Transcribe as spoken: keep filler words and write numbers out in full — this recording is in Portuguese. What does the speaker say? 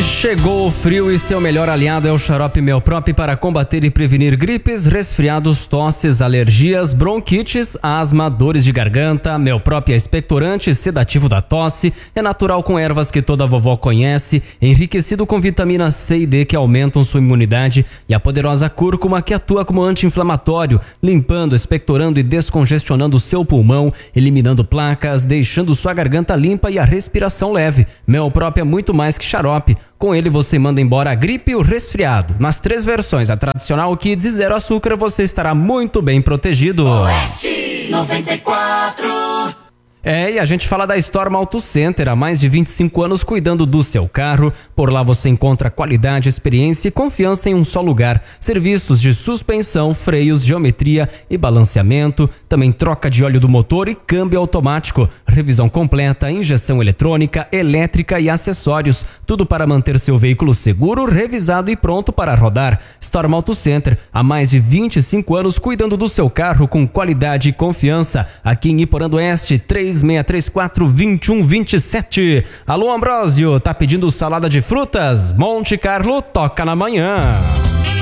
Chegou o frio e seu melhor aliado é o xarope Melprop para combater e prevenir gripes, resfriados, tosses, alergias, bronquites, asma, dores de garganta. Melprop é expectorante, sedativo da tosse, é natural com ervas que toda vovó conhece, enriquecido com vitamina C e D que aumentam sua imunidade e a poderosa cúrcuma que atua como anti-inflamatório, limpando, expectorando e descongestionando o seu pulmão, eliminando placas, deixando sua garganta limpa e a respiração leve. Melprop é muito mais que xarope. Com ele você manda embora a gripe e o resfriado. Nas três versões, a tradicional, Kids e zero açúcar, você estará muito bem protegido. Oeste noventa e quatro. É, e a gente fala da Storm Auto Center, há mais de vinte e cinco anos cuidando do seu carro. Por lá você encontra qualidade, experiência e confiança em um só lugar. Serviços de suspensão, freios, geometria e balanceamento. Também troca de óleo do motor e câmbio automático. Revisão completa, injeção eletrônica, elétrica e acessórios. Tudo para manter seu veículo seguro, revisado e pronto para rodar. Storm Auto Center, há mais de vinte e cinco anos cuidando do seu carro com qualidade e confiança. Aqui em Iporã Oeste, três seis três quatro, dois um dois sete. Alô, Ambrósio, tá pedindo salada de frutas? Monte Carlo toca na manhã.